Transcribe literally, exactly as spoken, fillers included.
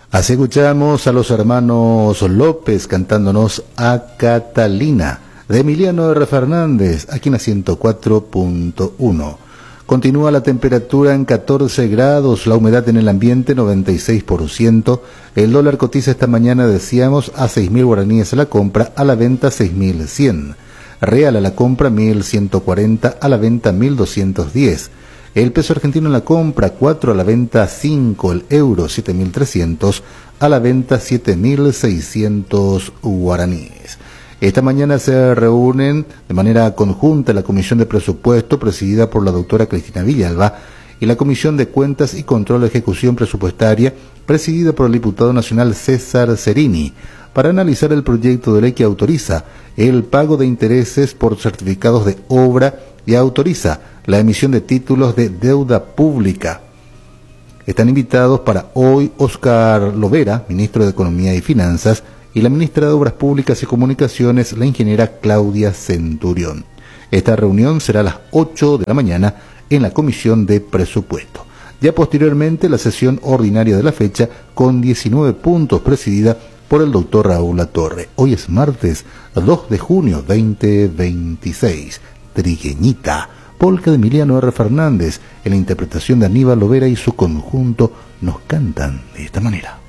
Así escuchamos a los hermanos López cantándonos a Catalina, de Emiliano R. Fernández, aquí en la ciento cuatro punto uno. Continúa la temperatura en catorce grados, la humedad en el ambiente noventa y seis por ciento. El dólar cotiza esta mañana, decíamos, a seis mil guaraníes a la compra, a la venta seis mil cien. Real a la compra mil ciento cuarenta, a la venta mil doscientos diez. El peso argentino en la compra cuatro, a la venta cinco. El euro siete mil trescientos, a la venta siete mil seiscientos guaraníes. Esta mañana se reúnen de manera conjunta la Comisión de Presupuesto, presidida por la doctora Cristina Villalba, y la Comisión de Cuentas y Control de Ejecución Presupuestaria, presidida por el diputado nacional César Cerini, para analizar el proyecto de ley que autoriza el pago de intereses por certificados de obra y autoriza la emisión de títulos de deuda pública. Están invitados para hoy Oscar Lovera, ministro de Economía y Finanzas, y la ministra de Obras Públicas y Comunicaciones, la ingeniera Claudia Centurión. Esta reunión será a las ocho de la mañana en la Comisión de Presupuesto. Ya posteriormente la sesión ordinaria de la fecha con diecinueve puntos presidida por el doctor Raúl Latorre. Hoy es martes dos de junio veinte veintiséis. Trigueñita, polca de Emiliano R. Fernández, en la interpretación de Aníbal Lovera y su conjunto nos cantan de esta manera.